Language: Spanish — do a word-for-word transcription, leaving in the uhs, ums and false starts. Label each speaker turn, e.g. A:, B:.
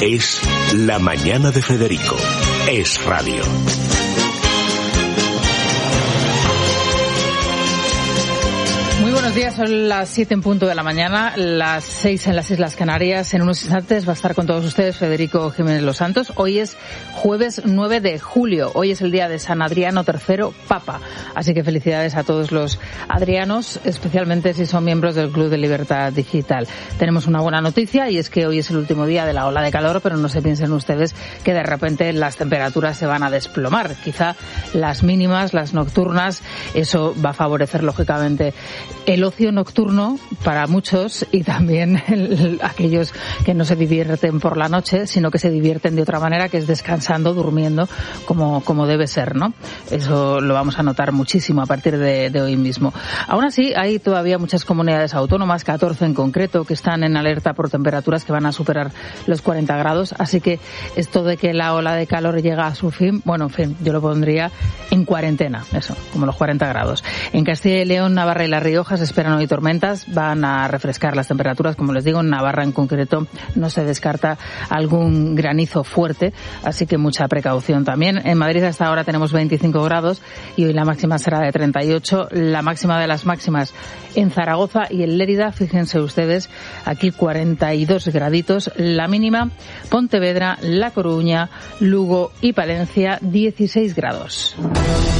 A: Es La Mañana de Federico. Es radio.
B: Muy buenos días, son las siete en punto de la mañana, las seis en las Islas Canarias. En unos instantes va a estar con todos ustedes Federico Jiménez Los Santos. Hoy es jueves nueve de julio, hoy es el día de San Adriano tercero Papa. Así que felicidades a todos los adrianos, especialmente si son miembros del Club de Libertad Digital. Tenemos una buena noticia y es que hoy es el último día de la ola de calor, pero no se piensen ustedes que de repente las temperaturas se van a desplomar. Quizá las mínimas, las nocturnas, eso va a favorecer lógicamente el ocio nocturno para muchos y también el, aquellos que no se divierten por la noche, sino que se divierten de otra manera, que es descansando, durmiendo, como, como debe ser, ¿no? Eso lo vamos a notar muchísimo a partir de, de hoy mismo. Aún así, hay todavía muchas comunidades autónomas, catorce en concreto, que están en alerta por temperaturas que van a superar los cuarenta grados, así que esto de que la ola de calor llega a su fin, bueno, en fin, yo lo pondría en cuarentena, eso, como los cuarenta grados. En Castilla y León, Navarra y La Rioja se esperan hoy tormentas, van a refrescar las temperaturas, como les digo, en Navarra en concreto no se descarta algún granizo fuerte, así que mucha precaución también. En Madrid hasta ahora tenemos veinticinco grados y hoy la máxima será de treinta y ocho, la máxima de las máximas en Zaragoza y en Lérida, fíjense ustedes, aquí cuarenta y dos graditos, la mínima Pontevedra, La Coruña, Lugo y Palencia dieciséis grados.